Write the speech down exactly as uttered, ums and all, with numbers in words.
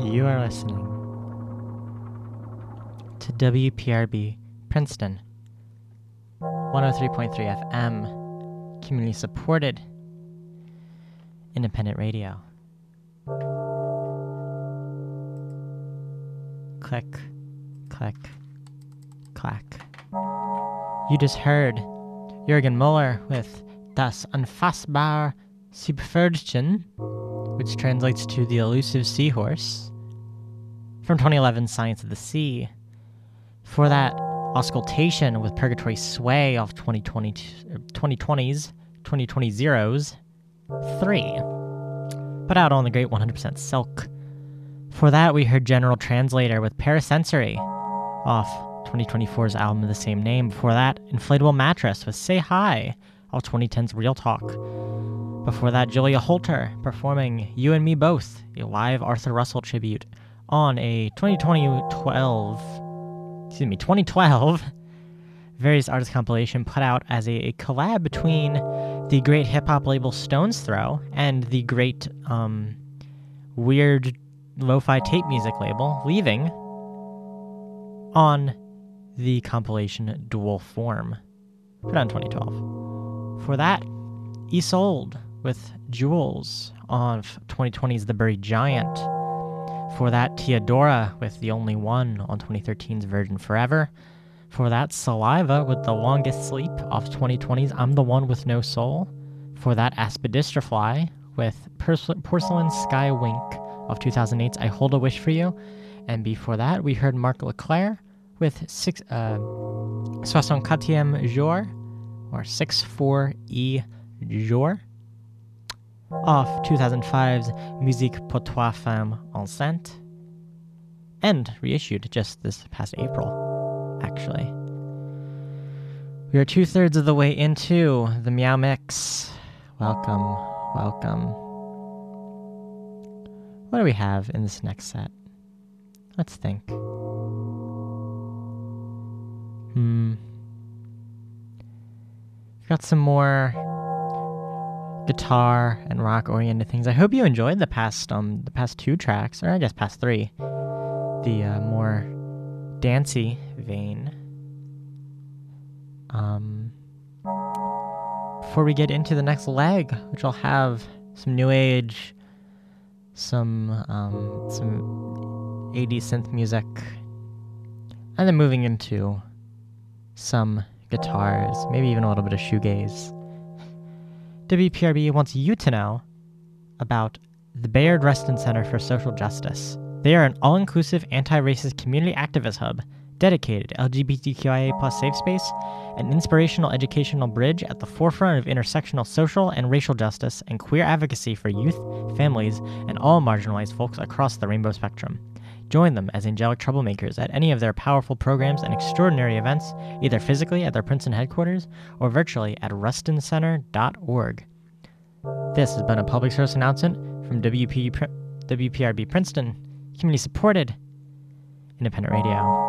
You are listening to W P R B Princeton, one oh three point three F M, community supported, independent radio. Click, click, clack. You just heard Jürgen Müller with Das Unfassbare Seepferdchen, which translates to The Elusive Seahorse, from twenty eleven's Science of the Sea. For that, Auscultation with Purgatory Sway off twenty twenty, twenty twenty's, twenty twenty Zeros, three. Put out on the great one hundred percent Silk. For that, we heard General Translator with Parasensory off twenty twenty-four's album of the same name. Before that, Inflatable Mattress with Say Hi off twenty ten's Real Talk. Before that, Julia Holter performing You and Me Both, a live Arthur Russell tribute on a twenty twelve, excuse me, twenty twelve various artist compilation put out as a, a collab between the great hip-hop label Stone's Throw and the great um, weird lo-fi tape music label Leaving on the compilation Dual Form, put out in twenty twelve. For that, Isolde with Jewels on twenty twenty's The Buried Giant. For that, Teodora with The Only One on twenty thirteen's Virgin Forever. For that, Saliva with The Longest Sleep off twenty twenty's I'm the One with No Soul. For that, Aspidistra with Porcel- Porcelain Sky Wink of two thousand eight's I Hold a Wish for You. And before that, we heard Mark Leclerc with six, uh, soixante-quatrième jour, or six four E jour, off two thousand five's Musique pour trois femmes enceintes, and reissued just this past April, actually. We are two-thirds of the way into the Meow Mix. Welcome, welcome. What do we have in this next set? Let's think. Hmm. We've got some more guitar and rock-oriented things. I hope you enjoyed the past um the past two tracks, or I guess past three. The uh, more dancey vein. Um. Before we get into the next leg, which will have some new age, some um some eighties synth music, and then moving into some guitars, maybe even a little bit of shoegaze. W P R B wants you to know about the Bayard Rustin Center for Social Justice. They are an all-inclusive anti-racist community activist hub dedicated to L G B T Q I A plus safe space, an inspirational educational bridge at the forefront of intersectional social and racial justice and queer advocacy for youth, families, and all marginalized folks across the rainbow spectrum. Join them as angelic troublemakers at any of their powerful programs and extraordinary events, either physically at their Princeton headquarters or virtually at rustin center dot org. This has been a public service announcement from W P W P R B Princeton, community-supported independent radio.